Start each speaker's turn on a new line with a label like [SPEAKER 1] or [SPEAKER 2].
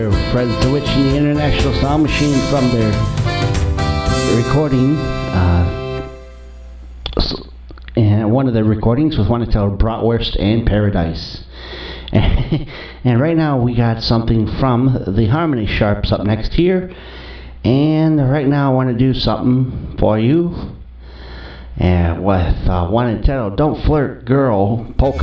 [SPEAKER 1] Fred Switch and the International Sound Machine from their recording. And one of the recordings was one entitled Bratwurst and Paradise. And right now we got something from the Harmony Sharps up next here. And right now I want to do something for you. And with one entitled Don't Flirt Girl Polka.